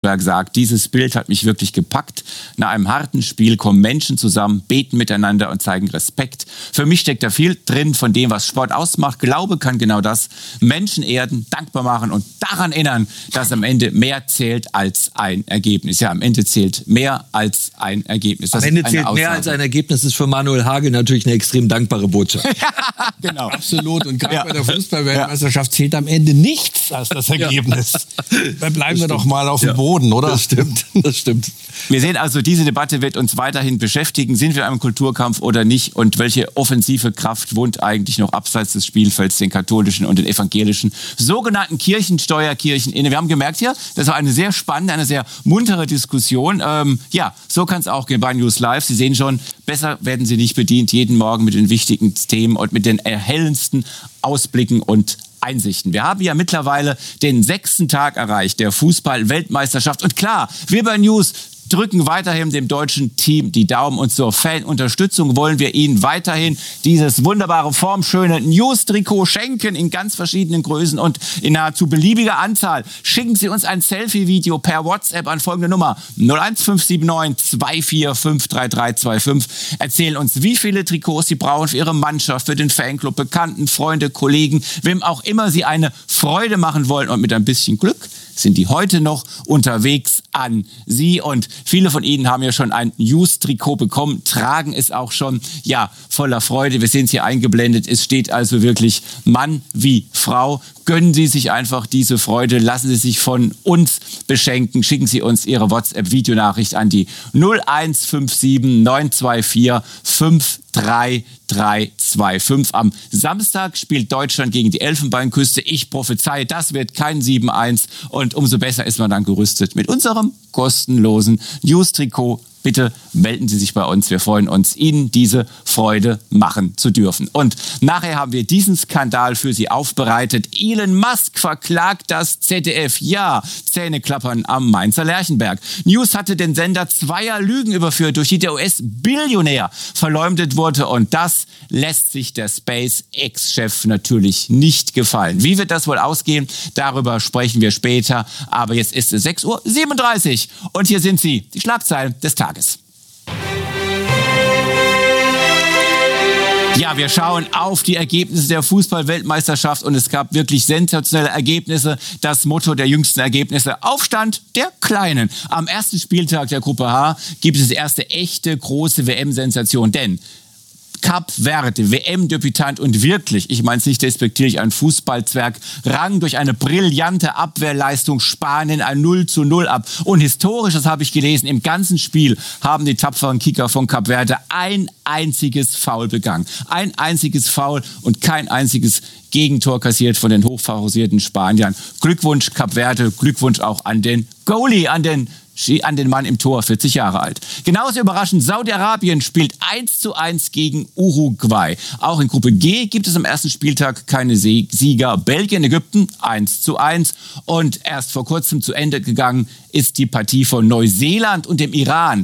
sagt, dieses Bild hat mich wirklich gepackt. Nach einem harten Spiel kommen Menschen zusammen, beten miteinander und zeigen Respekt. Für mich steckt da viel drin von dem, was Sport ausmacht. Glaube kann genau das. Menschen erden, dankbar machen und daran erinnern, dass am Ende mehr zählt als ein Ergebnis. Ja, am Ende zählt mehr als ein Ergebnis. Das am Ende zählt mehr als ein Ergebnis, ist für Manuel Hagel natürlich eine extrem dankbare Botschaft. Ja, genau. Absolut. Und gerade bei der Fußball-Weltmeisterschaft zählt am Ende nichts als das Ergebnis. Dann bleiben wir doch mal auf dem Boden. Oder? Das stimmt. Wir sehen also, diese Debatte wird uns weiterhin beschäftigen. Sind wir in einem Kulturkampf oder nicht? Und welche offensive Kraft wohnt eigentlich noch abseits des Spielfelds, den katholischen und den evangelischen sogenannten Kirchensteuerkirchen inne? Wir haben gemerkt hier, das war eine sehr spannende, eine sehr muntere Diskussion. So kann es auch gehen bei News Live. Sie sehen schon, besser werden Sie nicht bedient. Jeden Morgen mit den wichtigen Themen und mit den erhellendsten Ausblicken und Einsichten. Wir haben ja mittlerweile den 6. Tag erreicht der Fußball-Weltmeisterschaft. Und klar, wir bei News drücken weiterhin dem deutschen Team die Daumen und zur Fanunterstützung wollen wir Ihnen weiterhin dieses wunderbare, formschöne News-Trikot schenken in ganz verschiedenen Größen und in nahezu beliebiger Anzahl. Schicken Sie uns ein Selfie-Video per WhatsApp an folgende Nummer 01579 2453325. Erzählen uns, wie viele Trikots Sie brauchen für Ihre Mannschaft, für den Fanclub, Bekannten, Freunde, Kollegen, wem auch immer Sie eine Freude machen wollen. Und mit ein bisschen Glück sind die heute noch unterwegs an Sie. Und viele von Ihnen haben ja schon ein News-Trikot bekommen, tragen es auch schon, voller Freude. Wir sehen es hier eingeblendet. Es steht also wirklich Mann wie Frau. Gönnen Sie sich einfach diese Freude. Lassen Sie sich von uns beschenken. Schicken Sie uns Ihre WhatsApp-Videonachricht an die 0157 924 53325. Am Samstag spielt Deutschland gegen die Elfenbeinküste. Ich prophezeie, das wird kein 7-1. Und umso besser ist man dann gerüstet mit unserem kostenlosen News-Trikot. Bitte melden Sie sich bei uns. Wir freuen uns, Ihnen diese Freude machen zu dürfen. Und nachher haben wir diesen Skandal für Sie aufbereitet. Elon Musk verklagt das ZDF. Ja, Zähneklappern am Mainzer Lerchenberg. News hatte den Sender zweier Lügen überführt, durch die der US-Billionär verleumdet wurde. Und das lässt sich der SpaceX-Chef natürlich nicht gefallen. Wie wird das wohl ausgehen? Darüber sprechen wir später. Aber jetzt ist es 6:37 Uhr. Und hier sind sie, die Schlagzeilen des Tages. Ja, wir schauen auf die Ergebnisse der Fußball-Weltmeisterschaft und es gab wirklich sensationelle Ergebnisse. Das Motto der jüngsten Ergebnisse: Aufstand der Kleinen. Am ersten Spieltag der Gruppe H gibt es die erste echte große WM-Sensation, denn Kap Verde, WM-Debütant und wirklich, ich meine es nicht despektierlich, ein Fußballzwerg, rang durch eine brillante Abwehrleistung Spanien ein 0:0 ab. Und historisch, das habe ich gelesen, im ganzen Spiel haben die tapferen Kicker von Kap Verde ein einziges Foul begangen. Ein einziges Foul und kein einziges Gegentor kassiert von den hochfavorisierten Spaniern. Glückwunsch Kap Verde, Glückwunsch auch an den Goalie, an den Mann im Tor, 40 Jahre alt. Genauso überraschend, Saudi-Arabien spielt 1:1 gegen Uruguay. Auch in Gruppe G gibt es am ersten Spieltag keine Sieger. Belgien, Ägypten 1:1. Und erst vor kurzem zu Ende gegangen ist die Partie von Neuseeland und dem Iran.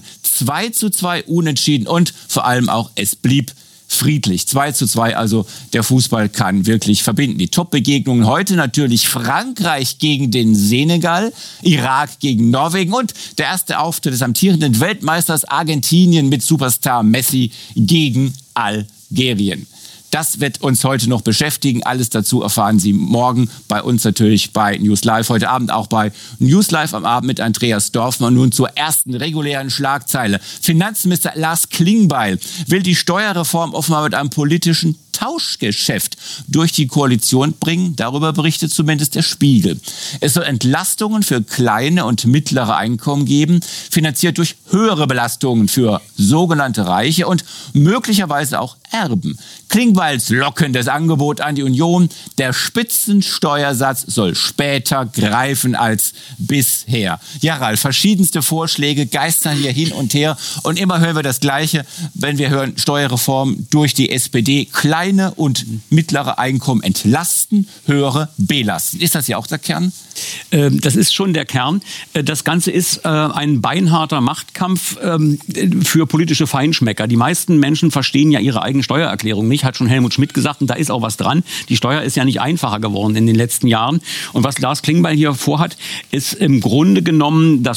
2:2 unentschieden und vor allem auch, es blieb friedlich. 2:2, also der Fußball kann wirklich verbinden. Die Top-Begegnungen heute natürlich: Frankreich gegen den Senegal, Irak gegen Norwegen und der erste Auftritt des amtierenden Weltmeisters Argentinien mit Superstar Messi gegen Algerien. Das wird uns heute noch beschäftigen. Alles dazu erfahren Sie morgen bei uns natürlich bei News Live. Heute Abend auch bei News Live am Abend mit Andreas Dorfmann. Nun zur ersten regulären Schlagzeile. Finanzminister Lars Klingbeil will die Steuerreform offenbar mit einem politischen Tauschgeschäft durch die Koalition bringen. Darüber berichtet zumindest der Spiegel. Es soll Entlastungen für kleine und mittlere Einkommen geben, finanziert durch höhere Belastungen für sogenannte Reiche und möglicherweise auch Erben. Klingbeils lockendes Angebot an die Union: Der Spitzensteuersatz soll später greifen als bisher. Ja, Ralf, verschiedenste Vorschläge geistern hier hin und her und immer hören wir das Gleiche, wenn wir hören Steuerreform durch die SPD. Kleine kleine und mittlere Einkommen entlasten, höhere belasten. Ist das ja auch der Kern? Das ist schon der Kern. Das Ganze ist ein beinharter Machtkampf für politische Feinschmecker. Die meisten Menschen verstehen ja ihre eigene Steuererklärung nicht, hat schon Helmut Schmidt gesagt, und da ist auch was dran. Die Steuer ist ja nicht einfacher geworden in den letzten Jahren. Und was Lars Klingbeil hier vorhat, ist im Grunde genommen das